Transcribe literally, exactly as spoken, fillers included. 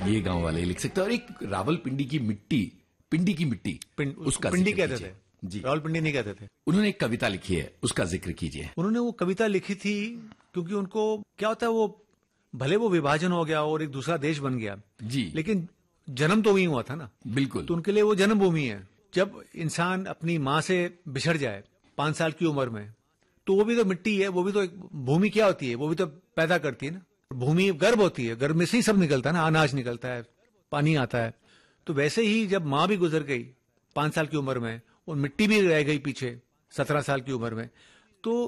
ये गांव वाले लिख सकते हैं। और एक रावलपिंडी की मिट्टी, पिंडी की मिट्टी, पिंड, उसका पिंडी जिक्र कहते कीजिए। थे जी, रावलपिंडी नहीं कहते थे। उन्होंने एक कविता लिखी है, उसका जिक्र कीजिए। उन्होंने वो कविता लिखी थी क्योंकि उनको क्या होता है, वो भले वो विभाजन हो गया और एक दूसरा देश बन गया जी, लेकिन जन्म तो वहीं हुआ था ना। बिल्कुल। तो उनके लिए वो जन्मभूमि है। जब इंसान अपनी माँ से बिछड़ जाए पांच साल की उम्र में, तो वो भी तो मिट्टी है, वो भी तो एक भूमि क्या होती है, वो भी तो पैदा करती है ना। भूमि गर्भ होती है, गर्भ में से ही सब निकलता है ना, अनाज निकलता है, पानी आता है। तो वैसे ही जब माँ भी गुजर गई पांच साल की उम्र में और मिट्टी भी रह गई पीछे सत्रह साल की उम्र में, तो